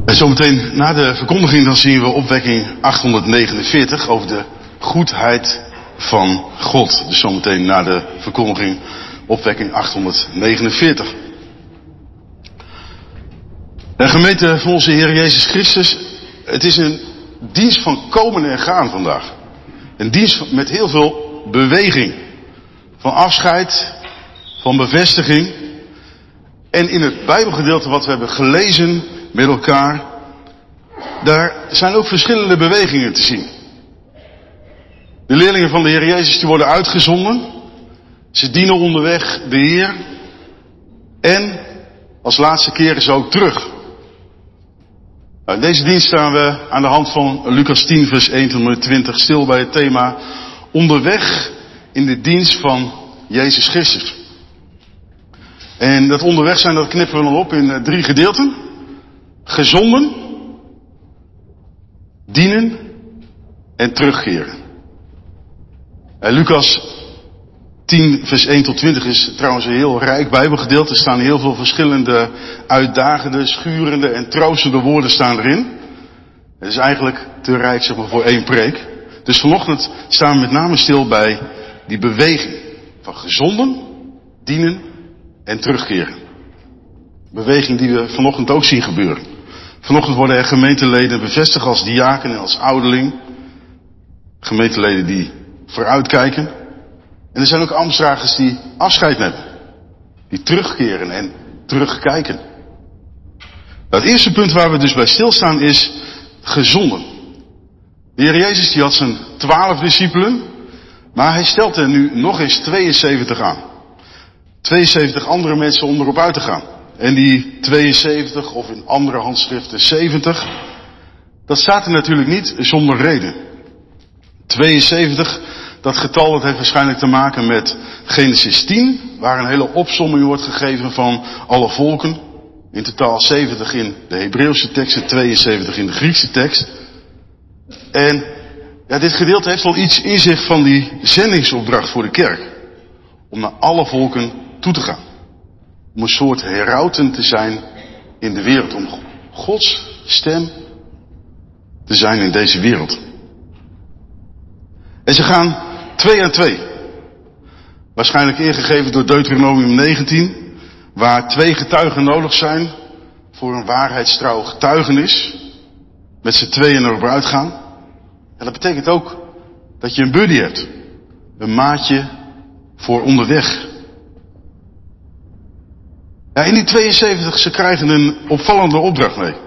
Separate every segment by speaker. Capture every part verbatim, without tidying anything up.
Speaker 1: En zometeen na de verkondiging dan zien we opwekking achthonderdnegenenveertig over de goedheid van God. Dus zometeen na de verkondiging opwekking achthonderdnegenenveertig. De gemeente van onze Heer Jezus Christus, het is een dienst van komen en gaan vandaag. Een dienst met heel veel beweging. Van afscheid, van bevestiging. En in het Bijbelgedeelte wat we hebben gelezen met elkaar, daar zijn ook verschillende bewegingen te zien. De leerlingen van de Heer Jezus die worden uitgezonden. Ze dienen onderweg de Heer. En als laatste keren ze ook terug. Nou, in deze dienst staan we aan de hand van Lucas tien vers één tot en met twintig stil bij het thema onderweg in de dienst van Jezus Christus. En dat onderweg zijn, dat knippen we dan op in drie gedeelten. Gezonden, dienen en terugkeren. En Lucas tien vers één tot twintig is trouwens een heel rijk Bijbelgedeelte. Er staan heel veel verschillende uitdagende, schurende en troostende woorden staan erin. Het is eigenlijk te rijk, zeg maar, voor één preek. Dus vanochtend staan we met name stil bij die beweging van gezonden, dienen en terugkeren. Beweging die we vanochtend ook zien gebeuren. Vanochtend worden er gemeenteleden bevestigd als diaken en als ouderling. Gemeenteleden die vooruitkijken. En er zijn ook ambtsdragers die afscheid nemen. Die terugkeren en terugkijken. Nou, het eerste punt waar we dus bij stilstaan is gezonden. De Heer Jezus die had zijn twaalf discipelen. Maar hij stelt er nu nog eens tweeënzeventig aan. tweeënzeventig andere mensen om erop uit te gaan. En die tweeënzeventig, of in andere handschriften zeventig, dat staat er natuurlijk niet zonder reden. tweeënzeventig, dat getal dat heeft waarschijnlijk te maken met Genesis tien, waar een hele opsomming wordt gegeven van alle volken. In totaal zeventig in de Hebreeuwse tekst en tweeënzeventig in de Griekse tekst. En ja, dit gedeelte heeft wel iets in zich van die zendingsopdracht voor de kerk. Om naar alle volken toe te gaan. Om een soort herauten te zijn in de wereld. Om Gods stem te zijn in deze wereld. En ze gaan twee aan twee. Waarschijnlijk ingegeven door Deuteronomium negentien. Waar twee getuigen nodig zijn voor een waarheidstrouw getuigenis. Met z'n tweeën erop uitgaan. En dat betekent ook dat je een buddy hebt. Een maatje voor onderweg. Ja, in die tweeënzeventig, ze krijgen een opvallende opdracht mee.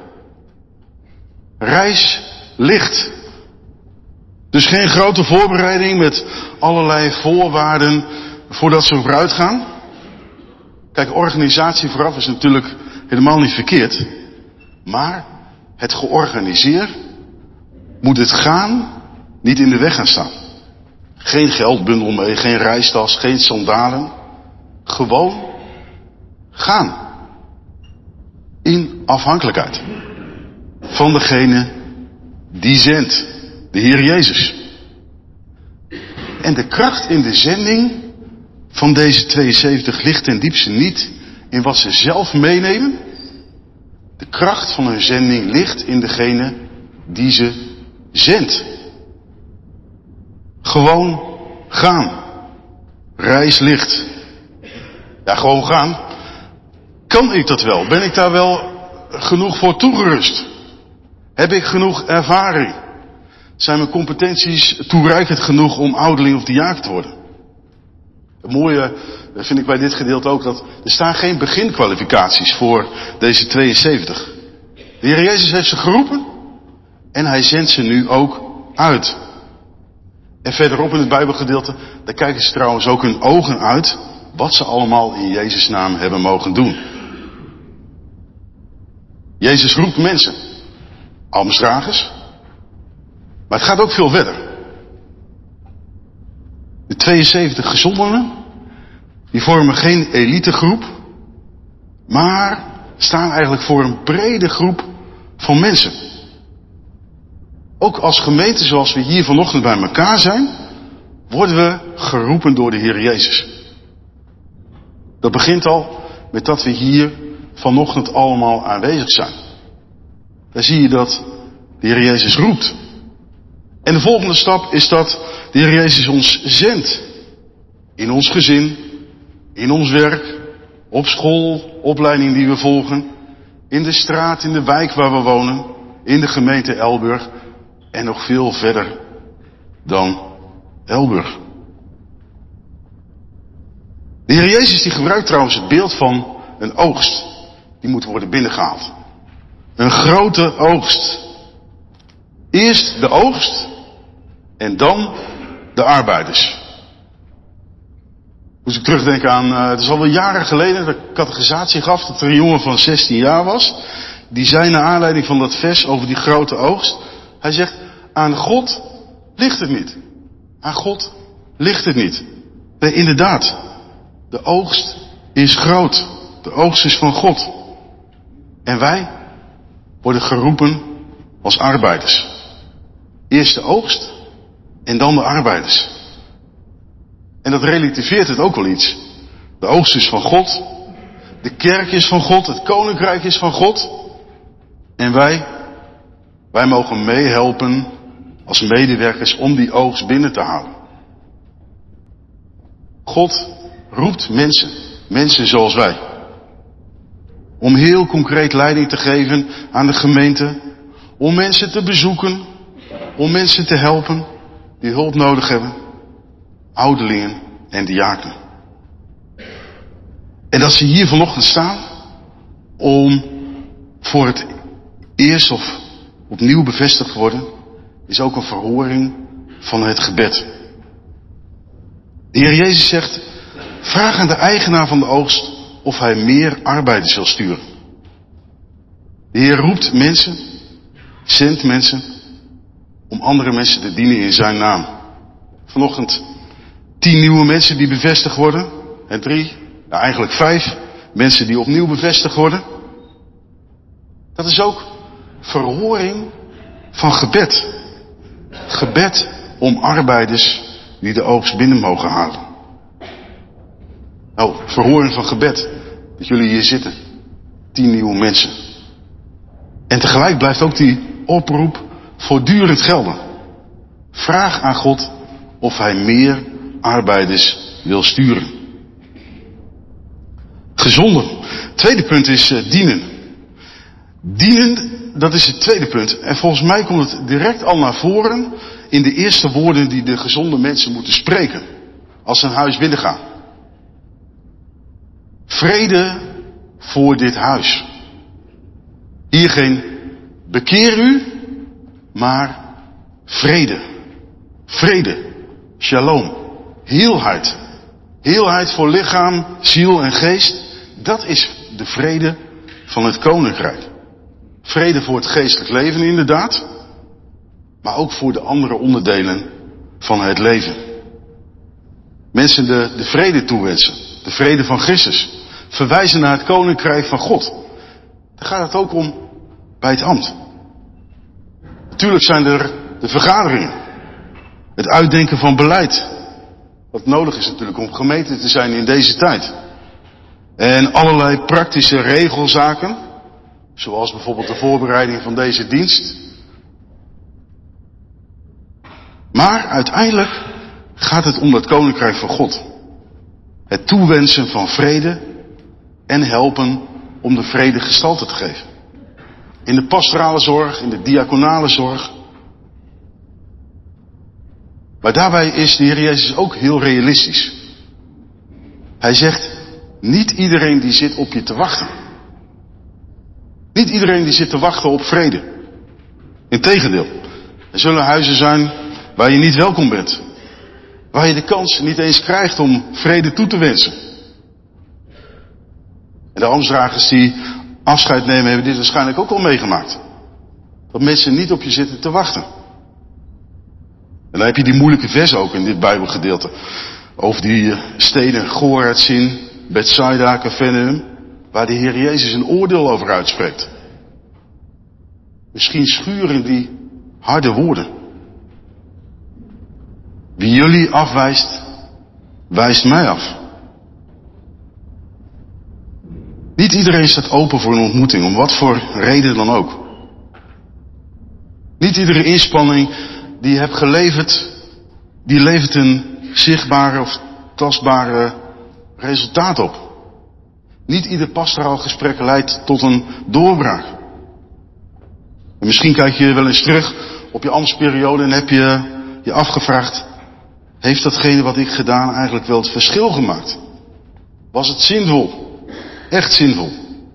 Speaker 1: Reis licht. Dus geen grote voorbereiding met allerlei voorwaarden voordat ze vooruit gaan. Kijk, organisatie vooraf is natuurlijk helemaal niet verkeerd. Maar het georganiseerd moet het gaan niet in de weg gaan staan. Geen geldbundel mee, geen reistas, geen sandalen. Gewoon gaan. In afhankelijkheid. Van degene die zendt. De Heer Jezus. En de kracht in de zending van deze tweeënzeventig ligt ten diepste niet in wat ze zelf meenemen. De kracht van hun zending ligt in degene die ze zendt. Gewoon gaan. Reis licht. Ja, gewoon gaan. Kan ik dat wel? Ben ik daar wel genoeg voor toegerust? Heb ik genoeg ervaring? Zijn mijn competenties toereikend genoeg om ouderling of diaken te worden? Het mooie vind ik bij dit gedeelte ook dat er staan geen beginkwalificaties voor deze tweeënzeventig. De Heer Jezus heeft ze geroepen en hij zendt ze nu ook uit. En verderop in het Bijbelgedeelte, daar kijken ze trouwens ook hun ogen uit wat ze allemaal in Jezus' naam hebben mogen doen. Jezus roept mensen, ambtsdragers, maar het gaat ook veel verder. De tweeënzeventig gezondenen, die vormen geen elitegroep, maar staan eigenlijk voor een brede groep van mensen. Ook als gemeente zoals we hier vanochtend bij elkaar zijn, worden we geroepen door de Heer Jezus. Dat begint al met dat we hier vanochtend allemaal aanwezig zijn. Daar zie je dat de Heer Jezus roept. En de volgende stap is dat de Heer Jezus ons zendt. In ons gezin, in ons werk, op school, opleiding die we volgen, in de straat, in de wijk waar we wonen, in de gemeente Elburg en nog veel verder dan Elburg. De Heer Jezus die gebruikt trouwens het beeld van een oogst. Die moet worden binnengehaald. Een grote oogst. Eerst de oogst en dan de arbeiders. Moest ik terugdenken aan, uh, het is alweer jaren geleden dat ik catechisatie gaf, dat er een jongen van zestien jaar was. Die zei naar aanleiding van dat vers over die grote oogst. Hij zegt, aan God ligt het niet. Aan God ligt het niet. Nee, inderdaad. De oogst is groot. De oogst is van God. En wij worden geroepen als arbeiders. Eerst de oogst en dan de arbeiders. En dat relativeert het ook wel iets. De oogst is van God. De kerk is van God. Het koninkrijk is van God. En wij, wij mogen meehelpen als medewerkers om die oogst binnen te halen. God roept mensen, mensen zoals wij, om heel concreet leiding te geven aan de gemeente, om mensen te bezoeken, om mensen te helpen die hulp nodig hebben, ouderlingen en diaken. En dat ze hier vanochtend staan om voor het eerst of opnieuw bevestigd worden, is ook een verhoring van het gebed. De Heer Jezus zegt, vraag aan de eigenaar van de oogst of hij meer arbeiders wil sturen. De Heer roept mensen, zendt mensen, om andere mensen te dienen in zijn naam. Vanochtend tien nieuwe mensen die bevestigd worden. En drie, nou eigenlijk vijf mensen die opnieuw bevestigd worden. Dat is ook verhoring van gebed. Gebed om arbeiders die de oogst binnen mogen halen. Nou, verhoring van gebed. Dat jullie hier zitten. Tien nieuwe mensen. En tegelijk blijft ook die oproep voortdurend gelden. Vraag aan God of hij meer arbeiders wil sturen. Gezonden. Tweede punt is uh, dienen. Dienen, dat is het tweede punt. En volgens mij komt het direct al naar voren in de eerste woorden die de gezonde mensen moeten spreken. Als ze een huis binnengaan. Vrede voor dit huis. Hier geen bekeer u, maar vrede. Vrede. Shalom. Heelheid. Heelheid voor lichaam, ziel en geest. Dat is de vrede van het koninkrijk. Vrede voor het geestelijk leven inderdaad. Maar ook voor de andere onderdelen van het leven. Mensen de, de vrede toewensen. De vrede van Christus. Verwijzen naar het koninkrijk van God. Daar gaat het ook om bij het ambt. Natuurlijk zijn er de vergaderingen. Het uitdenken van beleid. Wat nodig is natuurlijk om gemeente te zijn in deze tijd. En allerlei praktische regelzaken. Zoals bijvoorbeeld de voorbereiding van deze dienst. Maar uiteindelijk gaat het om het koninkrijk van God. Het toewensen van vrede en helpen om de vrede gestalte te geven. In de pastorale zorg, in de diaconale zorg. Maar daarbij is de Heer Jezus ook heel realistisch. Hij zegt, niet iedereen die zit op je te wachten. Niet iedereen die zit te wachten op vrede. Integendeel, er zullen huizen zijn waar je niet welkom bent. Waar je de kans niet eens krijgt om vrede toe te wensen. En de ambtsdragers die afscheid nemen hebben dit waarschijnlijk ook al meegemaakt. Dat mensen niet op je zitten te wachten. En dan heb je die moeilijke vers ook in dit Bijbelgedeelte. Over die steden Chorazin, Bethsaida, Capernaum. Waar de Heer Jezus een oordeel over uitspreekt. Misschien schuren die harde woorden. Wie jullie afwijst, wijst mij af. Niet iedereen staat open voor een ontmoeting, om wat voor reden dan ook. Niet iedere inspanning die je hebt geleverd, die levert een zichtbare of tastbare resultaat op. Niet ieder pastoraal gesprek leidt tot een doorbraak. En misschien kijk je wel eens terug op je ambtsperiode en heb je je afgevraagd, heeft datgene wat ik gedaan eigenlijk wel het verschil gemaakt? Was het zinvol? Echt zinvol?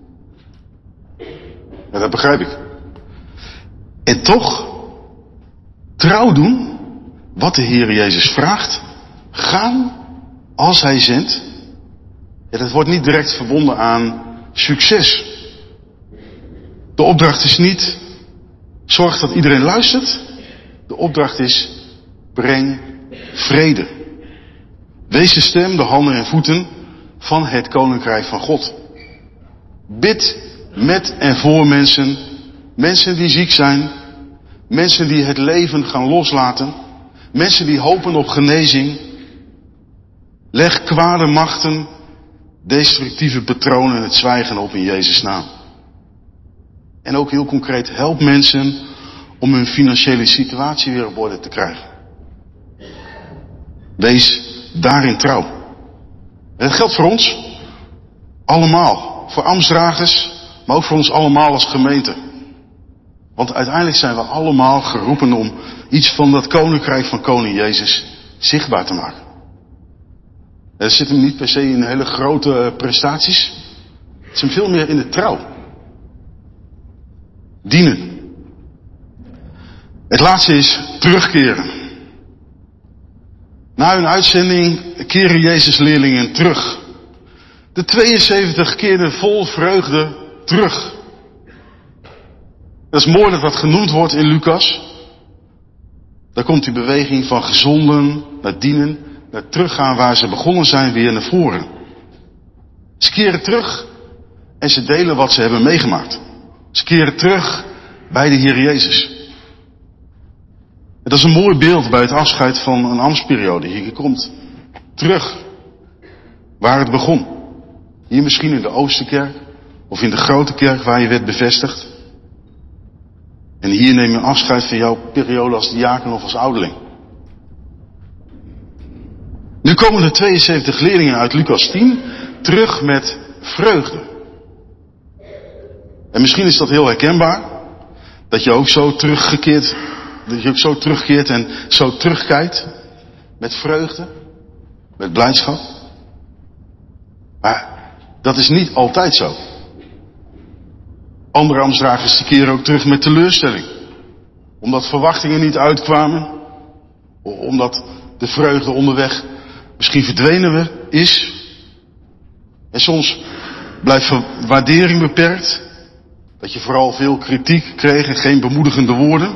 Speaker 1: Ja, dat begrijp ik. En toch, trouw doen wat de Heer Jezus vraagt. Gaan als Hij zendt. Ja, dat wordt niet direct verbonden aan succes. De opdracht is niet, zorg dat iedereen luistert. De opdracht is, breng vrede. Wees de stem, de handen en voeten van het Koninkrijk van God. Bid met en voor mensen, mensen die ziek zijn, mensen die het leven gaan loslaten, mensen die hopen op genezing. Leg kwade machten, destructieve patronen het zwijgen op in Jezus' naam. En ook heel concreet, help mensen om hun financiële situatie weer op orde te krijgen. Wees daarin trouw. En dat geldt voor ons allemaal. Voor ambtsdragers, maar ook voor ons allemaal als gemeente. Want uiteindelijk zijn we allemaal geroepen om iets van dat koninkrijk van koning Jezus zichtbaar te maken. Het zit hem niet per se in hele grote prestaties. Het zit hem veel meer in de trouw. Dienen. Het laatste is terugkeren. Na hun uitzending keren Jezus' leerlingen terug. De tweeënzeventig keerden vol vreugde terug. Dat is mooi dat dat genoemd wordt in Lucas. Daar komt die beweging van gezonden naar dienen, naar teruggaan waar ze begonnen zijn weer naar voren. Ze keren terug en ze delen wat ze hebben meegemaakt. Ze keren terug bij de Heer Jezus. En dat is een mooi beeld bij het afscheid van een ambtsperiode. Je komt terug waar het begon. Hier misschien in de Oosterkerk of in de grote kerk waar je werd bevestigd. En hier neem je afscheid van jouw periode als diaken of als ouderling. Nu komen de tweeënzeventig leerlingen uit Lucas tien terug met vreugde. En misschien is dat heel herkenbaar. Dat je ook zo teruggekeerd, dat je ook zo terugkeert en zo terugkijkt. Met vreugde. Met blijdschap. Maar dat is niet altijd zo. Andere ambtsdragers die keren ook terug met teleurstelling. Omdat verwachtingen niet uitkwamen. Omdat de vreugde onderweg misschien verdwenen is. En soms blijft waardering beperkt. Dat je vooral veel kritiek kreeg en geen bemoedigende woorden.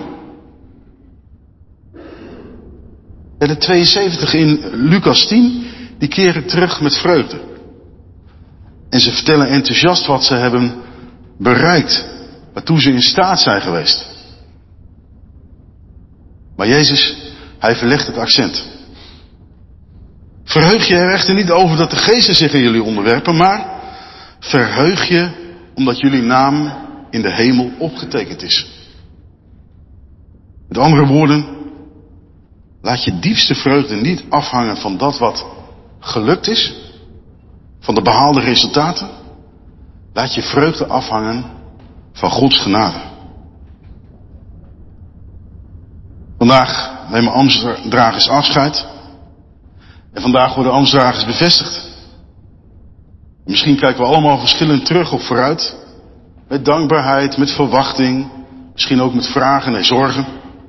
Speaker 1: En de tweeënzeventig in Lucas tien, die keren terug met vreugde. En ze vertellen enthousiast wat ze hebben bereikt. Waartoe ze in staat zijn geweest. Maar Jezus, Hij verlegt het accent. Verheug je er echter niet over dat de geesten zich aan jullie onderwerpen, maar verheug je omdat jullie naam in de hemel opgetekend is. Met andere woorden, laat je diepste vreugde niet afhangen van dat wat gelukt is, van de behaalde resultaten. Laat je vreugde afhangen van Gods genade. Vandaag nemen ambtsdragers afscheid. En vandaag worden ambtsdragers bevestigd. Misschien kijken we allemaal verschillend terug of vooruit. Met dankbaarheid, met verwachting. Misschien ook met vragen en zorgen.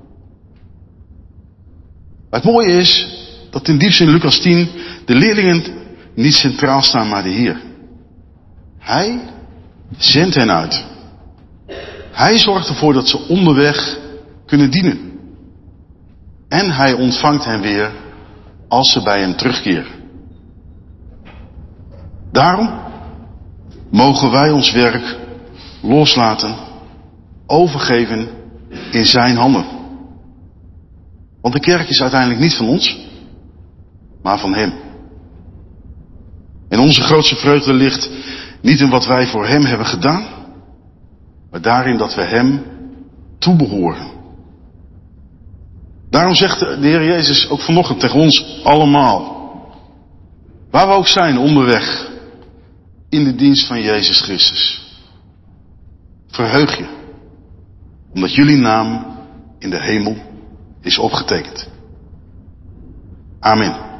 Speaker 1: Maar het mooie is dat in diepste in Lucas tien de leerlingen niet centraal staan, maar de Heer. Hij zendt hen uit. Hij zorgt ervoor dat ze onderweg kunnen dienen. En hij ontvangt hen weer als ze bij hem terugkeren. Daarom mogen wij ons werk loslaten, overgeven in zijn handen. Want de kerk is uiteindelijk niet van ons, maar van hem. En onze grootste vreugde ligt niet in wat wij voor hem hebben gedaan, maar daarin dat we hem toebehoren. Daarom zegt de Heer Jezus ook vanochtend tegen ons allemaal. Waar we ook zijn onderweg in de dienst van Jezus Christus. Verheug je. Omdat jullie naam in de hemel is opgetekend. Amen.